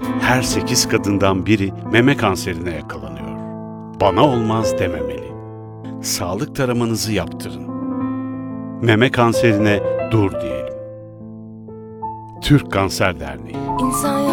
her 8 kadından biri meme kanserine yakalanıyor. Bana olmaz dememeli. Sağlık taramanızı yaptırın. Meme kanserine dur diyelim. Türk Kanser Derneği. İnsan